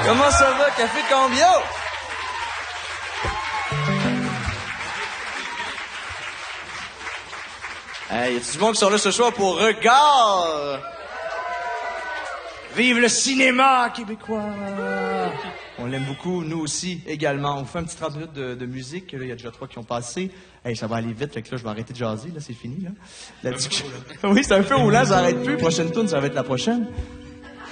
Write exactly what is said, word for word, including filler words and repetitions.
Comment ça va, Café Cambio? Hey, y a-tu du monde qui sont là ce soir pour Regard? Vive le cinéma québécois! On l'aime beaucoup, nous aussi, également. On fait un petit trente minutes de, de musique. Là, il y a déjà trois qui ont passé. Hey, ça va aller vite, fait que là, je vais arrêter de jaser. Là, c'est fini, là. La discussion... Oui, c'est un peu roulant, ça arrête plus. Prochaine tourne, ça va être la prochaine.